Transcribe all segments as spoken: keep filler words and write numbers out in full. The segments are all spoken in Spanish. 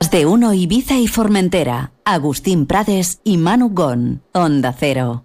Más de uno Ibiza y Formentera. Agustín Prades y Manu Gon. Onda Cero.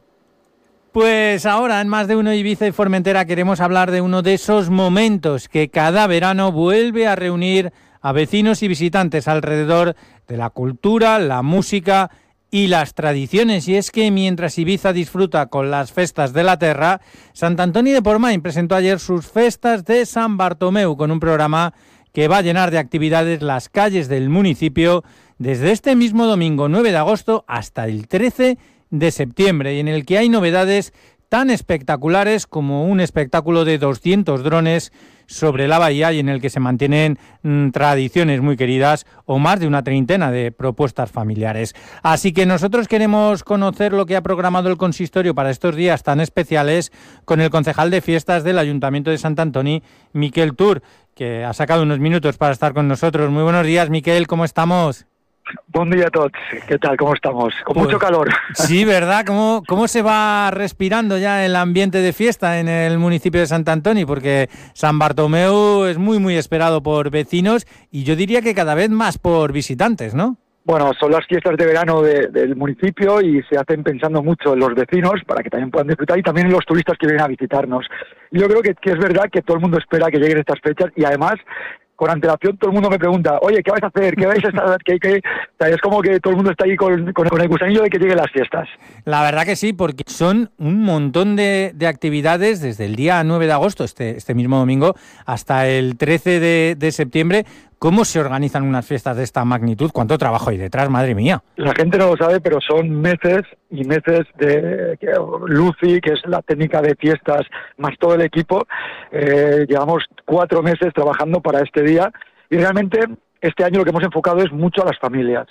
Pues ahora en Más de uno Ibiza y Formentera queremos hablar de uno de esos momentos que cada verano vuelve a reunir a vecinos y visitantes alrededor de la cultura, la música y las tradiciones. Y es que mientras Ibiza disfruta con las festas de la terra, Sant Antoni de Portmany presentó ayer sus festas de Sant Bartomeu con un programa que va a llenar de actividades las calles del municipio desde este mismo domingo nueve de agosto hasta el trece de septiembre, y en el que hay novedades tan espectaculares como un espectáculo de doscientos drones sobre la bahía y en el que se mantienen mmm, tradiciones muy queridas o más de una treintena de propuestas familiares. Así que nosotros queremos conocer lo que ha programado el consistorio para estos días tan especiales con el concejal de fiestas del Ayuntamiento de Sant Antoni, Miquel Tur, que ha sacado unos minutos para estar con nosotros. Muy buenos días, Miquel, ¿cómo estamos? Buen día a todos. ¿Qué tal? ¿Cómo estamos? Con pues, mucho calor. Sí, ¿verdad? ¿Cómo, ¿Cómo se va respirando ya el ambiente de fiesta en el municipio de Sant Antoni? Porque Sant Bartomeu es muy, muy esperado por vecinos y yo diría que cada vez más por visitantes, ¿no? Bueno, son las fiestas de verano de, del municipio y se hacen pensando mucho en los vecinos para que también puedan disfrutar y también en los turistas que vienen a visitarnos. Y yo creo que, que es verdad que todo el mundo espera que lleguen estas fechas y además con antelación todo el mundo me pregunta, oye, ¿qué vais a hacer? ¿Qué vais a estar? ¿Qué, qué? O sea, es como que todo el mundo está ahí con, con, con el gusanillo de que lleguen las fiestas. La verdad que sí, porque son un montón de, de actividades desde el día nueve de agosto, este, este mismo domingo, hasta el trece de, de septiembre. ¿Cómo se organizan unas fiestas de esta magnitud? ¿Cuánto trabajo hay detrás? Madre mía. La gente no lo sabe, pero son meses y meses de que, Lucy, que es la técnica de fiestas, más todo el equipo. Eh, llevamos cuatro meses trabajando para este día y realmente este año lo que hemos enfocado es mucho a las familias.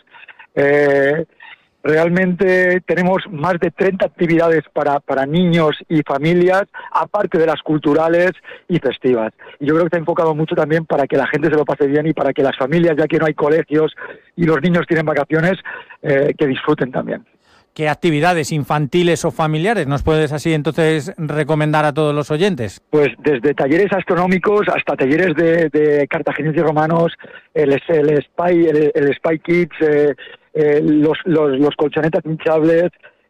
Eh, Realmente tenemos más de treinta actividades para, para niños y familias, aparte de las culturales y festivas. Y yo creo que está enfocado mucho también para que la gente se lo pase bien y para que las familias, ya que no hay colegios y los niños tienen vacaciones, eh, que disfruten también. ¿Qué actividades infantiles o familiares nos puedes así entonces recomendar a todos los oyentes? Pues desde talleres astronómicos hasta talleres de, de cartagineses y romanos, el, el, Spy, el, el Spy Kids, eh, eh, los, los, los colchonetas hinchables,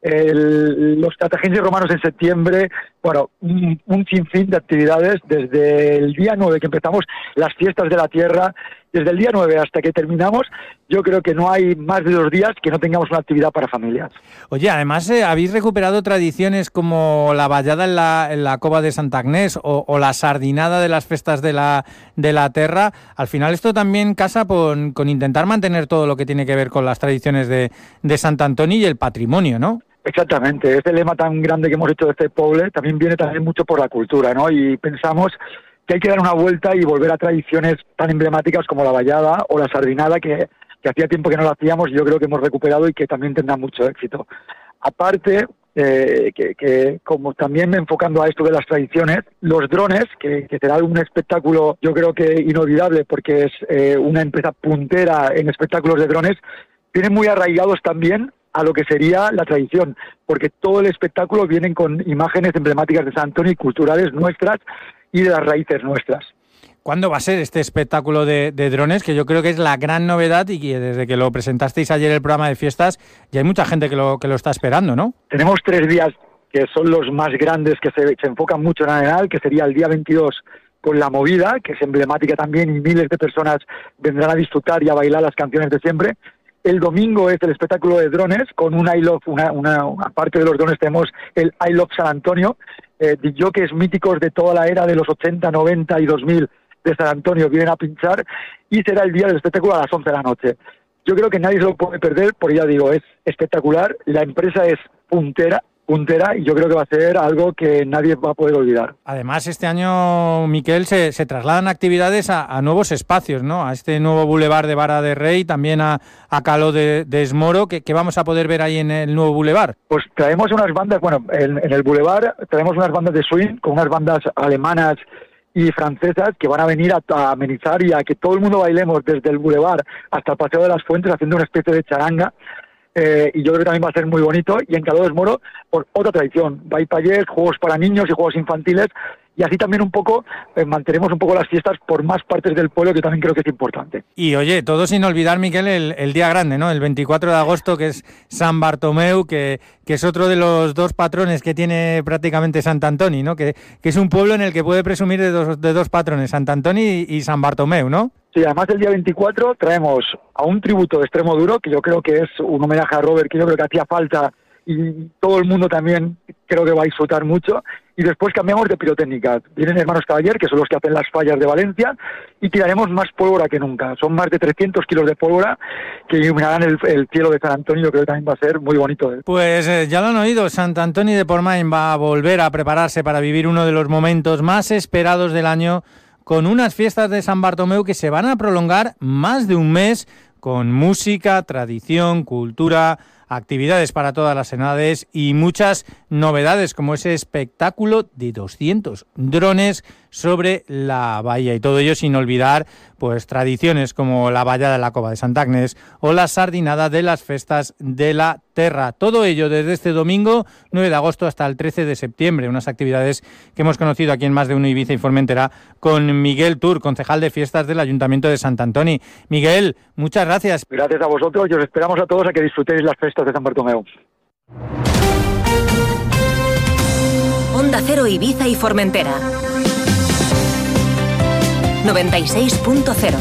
el, los cartagineses romanos en septiembre, bueno, un, un sinfín de actividades desde el día nueve que empezamos las fiestas de la tierra. Desde el día nueve hasta que terminamos, yo creo que no hay más de dos días que no tengamos una actividad para familias. Oye, además eh, habéis recuperado tradiciones como la ballada en la, en la cova de Santa Agnés o, o la sardinada de las festas de la, de la terra. Al final esto también casa con, con intentar mantener todo lo que tiene que ver con las tradiciones de, de Sant Antoni y el patrimonio, ¿no? Exactamente, este lema tan grande que hemos hecho de este pueblo también viene también mucho por la cultura, ¿no? Y pensamos que hay que dar una vuelta y volver a tradiciones tan emblemáticas como la ballada o la sardinada, que, que hacía tiempo que no lo hacíamos y yo creo que hemos recuperado y que también tendrá mucho éxito. Aparte, eh, que, que como también me enfocando a esto de las tradiciones, los drones, que, que será un espectáculo yo creo que inolvidable porque es eh, una empresa puntera en espectáculos de drones, vienen muy arraigados también a lo que sería la tradición, porque todo el espectáculo vienen con imágenes emblemáticas de Sant Antoni, culturales nuestras y de las raíces nuestras. ¿Cuándo va a ser este espectáculo de, de drones? Que yo creo que es la gran novedad y que desde que lo presentasteis ayer el programa de fiestas ya hay mucha gente que lo, que lo está esperando, ¿no? Tenemos tres días que son los más grandes, que se, se enfocan mucho en Arenal, que sería el día veintidós con la movida, que es emblemática también y miles de personas vendrán a disfrutar y a bailar las canciones de siempre. El domingo es el espectáculo de drones con un I Love, una, una, una parte de los drones tenemos el I Love San Antonio, eh, de jockeys míticos de toda la era de los ochenta, noventa y dos mil de San Antonio vienen a pinchar y será el día del espectáculo a las once de la noche. Yo creo que nadie se lo puede perder, porque ya digo, es espectacular, la empresa es puntera, puntera y yo creo que va a ser algo que nadie va a poder olvidar. Además, este año, Miquel, se, se trasladan actividades a, a nuevos espacios, ¿no? A este nuevo bulevar de Vara de Rey, también a, a Caló de, de Esmoro, que, que vamos a poder ver ahí en el nuevo bulevar. Pues traemos unas bandas, bueno, en, en el bulevar traemos unas bandas de swing con unas bandas alemanas y francesas que van a venir a, a amenizar y a que todo el mundo bailemos desde el bulevar hasta el Paseo de las Fuentes haciendo una especie de charanga. Eh, y yo creo que también va a ser muy bonito. Y en Caló de Esmoro, por otra tradición, baipallés, juegos para niños y juegos infantiles, y así también un poco eh, mantenemos un poco las fiestas por más partes del pueblo, que también creo que es importante. Y oye, todo sin olvidar, Miquel, el, el día grande, ¿no? El veinticuatro de agosto, que es San Bartomeu, que, que es otro de los dos patrones que tiene prácticamente Sant Antoni, ¿no? Que, que es un pueblo en el que puede presumir de dos, de dos patrones, Sant Antoni y, y San Bartomeu, ¿no? Sí, además el día veinticuatro traemos a un tributo de extremo duro, que yo creo que es un homenaje a Robert, que yo creo que hacía falta y todo el mundo también creo que va a disfrutar mucho. Y después cambiamos de pirotécnica. Vienen Hermanos Cavaller, que son los que hacen las fallas de Valencia, y tiraremos más pólvora que nunca. Son más de trescientos kilos de pólvora que iluminarán el, el cielo de San Antonio. Creo que también va a ser muy bonito. ¿eh? Pues eh, ya lo han oído, Sant Antoni de Portmany va a volver a prepararse para vivir uno de los momentos más esperados del año, con unas fiestas de San Bartomeu que se van a prolongar más de un mes, con música, tradición, cultura, actividades para todas las edades y muchas novedades, como ese espectáculo de doscientos drones sobre la bahía, y todo ello sin olvidar pues tradiciones como la vallada de la Cova de Sant Agnes o la sardinada de las festas de la Terra. Todo ello desde este domingo nueve de agosto hasta el trece de septiembre, unas actividades que hemos conocido aquí en Más de Uno Ibiza y Formentera con Miguel Tur, concejal de fiestas del Ayuntamiento de Sant Antoni. Miguel, muchas gracias. Gracias a vosotros y os esperamos a todos a que disfrutéis las festas de San Bartomeu. Onda Cero Ibiza y Formentera. noventa y seis punto cero.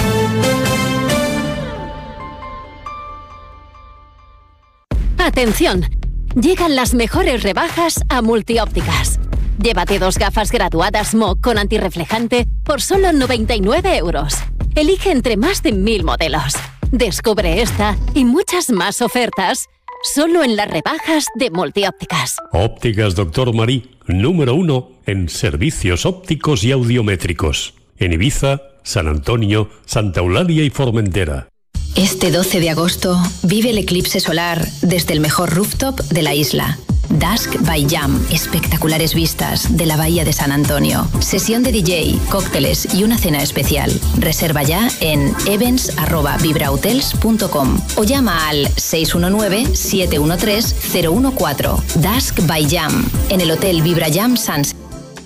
Atención, llegan las mejores rebajas a Multiópticas. Llévate dos gafas graduadas M O con antirreflejante por solo noventa y nueve euros. Elige entre más de mil modelos. Descubre esta y muchas más ofertas solo en las rebajas de Multiópticas. Ópticas Doctor Marí, número uno en servicios ópticos y audiométricos. En Ibiza, San Antonio, Santa Eulalia y Formentera. Este doce de agosto vive el eclipse solar desde el mejor rooftop de la isla. Dusk by Jam, espectaculares vistas de la bahía de San Antonio. Sesión de D J, cócteles y una cena especial. Reserva ya en events arroba vibrahotels punto com o llama al seis uno nueve, siete uno tres, cero uno cuatro. Dusk by Jam, en el Hotel Vibra Jam Sunset.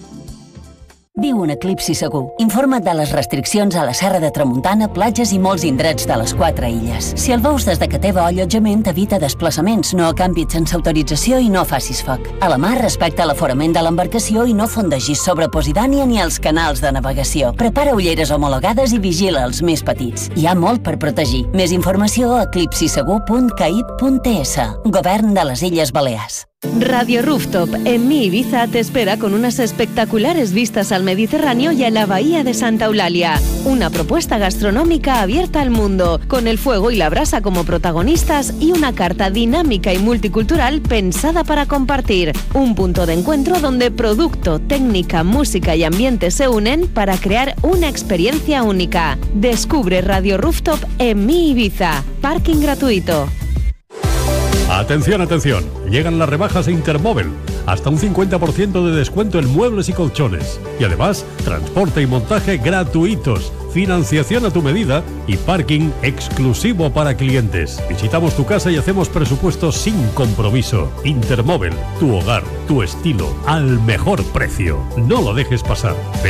Viu un eclipsi segur. Informa't de les restriccions a la Serra de Tramuntana, platges i molts indrets de les quatre illes. Si el veus des de que teva allotjament, evita desplaçaments, no acampis sense autorització i no facis foc. A la mar, respecta l'aforament de l'embarcació i no fondegis sobre Posidònia ni els canals de navegació. Prepara ulleres homologades i vigila els més petits. Hi ha molt per protegir. Més informació a eclipsisegur punt caib punt es. Govern de les Illes Balears. Radio Rooftop en Mi Ibiza te espera con unas espectaculares vistas al Mediterráneo y a la bahía de Santa Eulalia. Una propuesta gastronómica abierta al mundo, con el fuego y la brasa como protagonistas y una carta dinámica y multicultural pensada para compartir. Un punto de encuentro donde producto, técnica, música y ambiente se unen para crear una experiencia única. Descubre Radio Rooftop en Mi Ibiza. Parking gratuito. Atención, atención, llegan las rebajas de Intermóvil, hasta un cincuenta por ciento de descuento en muebles y colchones. Y además, transporte y montaje gratuitos, financiación a tu medida y parking exclusivo para clientes. Visitamos tu casa y hacemos presupuestos sin compromiso. Intermóvil, tu hogar, tu estilo, al mejor precio. No lo dejes pasar.